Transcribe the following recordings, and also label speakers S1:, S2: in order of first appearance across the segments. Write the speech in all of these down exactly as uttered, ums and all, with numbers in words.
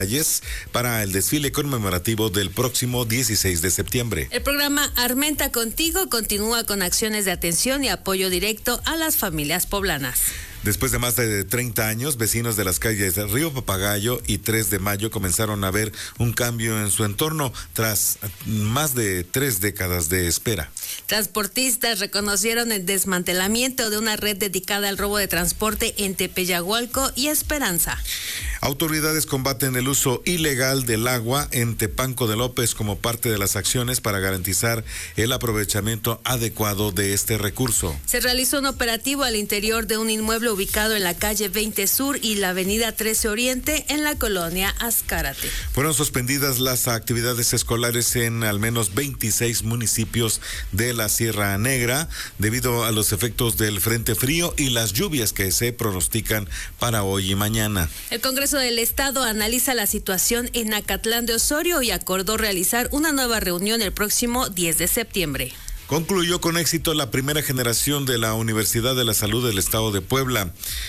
S1: para el desfile conmemorativo del próximo dieciséis de septiembre.
S2: El programa Armenta Contigo continúa con acciones de atención y apoyo directo a las familias poblanas.
S1: Después de más de treinta años, vecinos de las calles Río Papagayo y tres de Mayo comenzaron a ver un cambio en su entorno tras más de tres décadas de espera.
S2: Transportistas reconocieron el desmantelamiento de una red dedicada al robo de transporte en Tepeyagualco y Esperanza.
S1: Autoridades combaten el uso ilegal del agua en Tepanco de López como parte de las acciones para garantizar el aprovechamiento adecuado de este recurso.
S2: Se realizó un operativo al interior de un inmueble ubicado en la calle veinte Sur y la avenida trece Oriente en la colonia Azcárate.
S1: Fueron suspendidas las actividades escolares en al menos veintiséis municipios de la Sierra Negra debido a los efectos del frente frío y las lluvias que se pronostican para hoy y mañana.
S2: El Congreso del Estado analiza la situación en Acatlán de Osorio y acordó realizar una nueva reunión el próximo diez de septiembre.
S1: Concluyó con éxito la primera generación de la Universidad de la Salud del Estado de Puebla.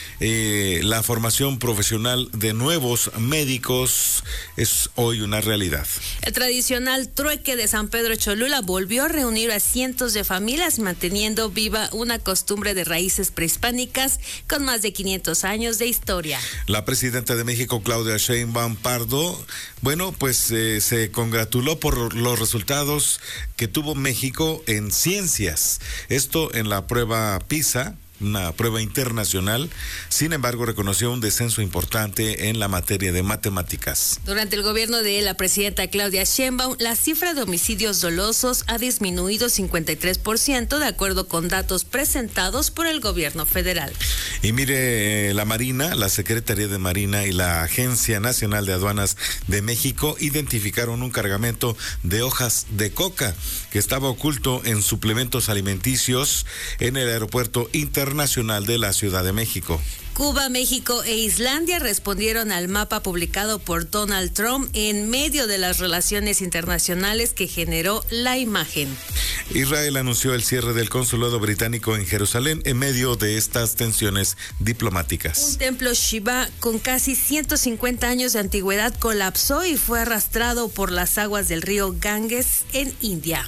S1: Eh, la formación profesional de nuevos médicos es hoy una realidad.
S2: El tradicional trueque de San Pedro Cholula volvió a reunir a cientos de familias, manteniendo viva una costumbre de raíces prehispánicas con más de quinientos años de historia.
S1: La presidenta de México, Claudia Sheinbaum Pardo, bueno, pues eh, se congratuló por los resultados que tuvo México en ciencias, esto en la prueba PISA, una prueba internacional. Sin embargo, reconoció un descenso importante en la materia de matemáticas.
S2: Durante el gobierno de la presidenta Claudia Sheinbaum, la cifra de homicidios dolosos ha disminuido cincuenta y tres por ciento de acuerdo con datos presentados por el gobierno federal.
S1: Y mire, eh, la Marina, la Secretaría de Marina y la Agencia Nacional de Aduanas de México identificaron un cargamento de hojas de coca que estaba oculto en suplementos alimenticios en el aeropuerto internacional Nacional de la Ciudad de México.
S2: Cuba, México e Islandia respondieron al mapa publicado por Donald Trump en medio de las relaciones internacionales que generó la imagen.
S1: Israel anunció el cierre del consulado británico en Jerusalén en medio de estas tensiones diplomáticas.
S2: Un templo Shiva con casi ciento cincuenta años de antigüedad colapsó y fue arrastrado por las aguas del río Ganges en India.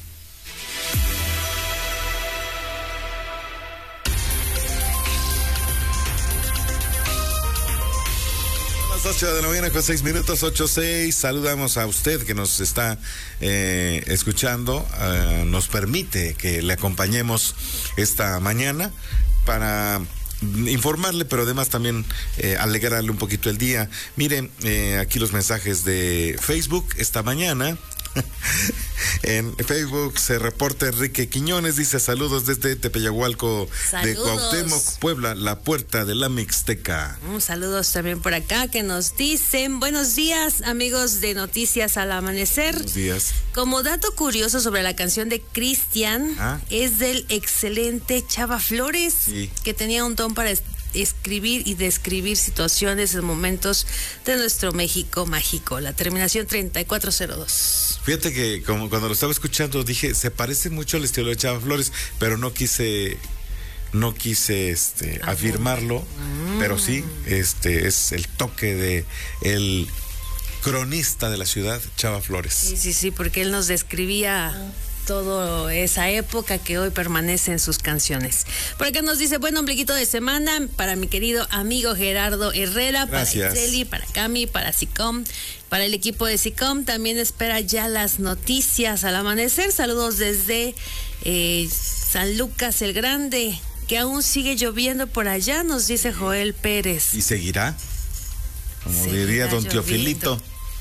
S1: ocho de la mañana con seis minutos, ocho seis. Saludamos a usted que nos está eh, escuchando. Uh, nos permite que le acompañemos esta mañana para informarle, pero además también eh, alegrarle un poquito el día. Miren, eh, aquí los mensajes de Facebook esta mañana. En Facebook se reporta Enrique Quiñones, dice saludos desde Tepeyagualco de Cuauhtémoc, Puebla, la puerta de la Mixteca.
S2: Un saludos también por acá que nos dicen buenos días amigos de Noticias al Amanecer.
S1: Buenos días.
S2: Como dato curioso sobre la canción de Cristian, ¿Ah? es del excelente Chava Flores, sí. que tenía un don para escribir y describir situaciones en momentos de nuestro México mágico. La terminación treinta y cuatro cero dos.
S1: Fíjate que como cuando lo estaba escuchando dije, se parece mucho al estilo de Chava Flores, pero no quise no quise este ah, afirmarlo, mm. pero sí, este es el toque de el cronista de la ciudad, Chava Flores.
S2: Sí, sí, sí, porque él nos describía toda esa época que hoy permanece en sus canciones. Por acá nos dice, buen ombliguito de semana para mi querido amigo Gerardo Herrera,
S1: Gracias.
S2: para Iseli, para Cami, para SICOM, para el equipo de SICOM. También espera ya las noticias al amanecer. Saludos desde eh, San Lucas el Grande, que aún sigue lloviendo por allá, nos dice Joel Pérez.
S1: ¿Y seguirá? Como
S2: seguirá
S1: diría don
S2: lloviendo.
S1: Teofilito.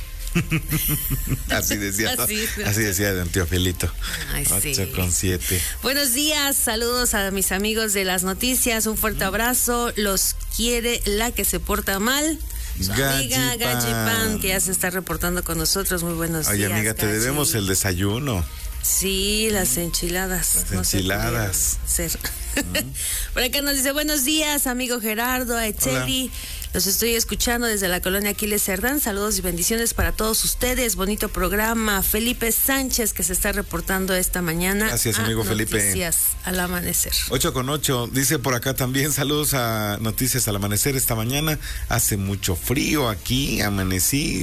S1: así decía así, así decía don Teofilito.
S2: Ay, sí.
S1: ocho con siete.
S2: Buenos días, saludos a mis amigos de las noticias, un fuerte abrazo, los quiere la que se porta mal, su amiga Gajipan, que ya se está reportando con nosotros. Muy buenos
S1: Oye,
S2: días.
S1: Oye, amiga, te
S2: Gaji.
S1: debemos el desayuno.
S2: Sí, las enchiladas.
S1: Las
S2: no
S1: enchiladas.
S2: Ser. Uh-huh. Por acá nos dice, buenos días, amigo Gerardo, a Etzeli. Los estoy escuchando desde la colonia Aquiles Cerdán. Saludos y bendiciones para todos ustedes. Bonito programa. Felipe Sánchez, que se está reportando esta mañana.
S1: Gracias, amigo Felipe.
S2: Noticias al amanecer.
S1: ocho con ocho. Dice por acá también, saludos a Noticias al amanecer esta mañana. Hace mucho frío aquí, amanecí.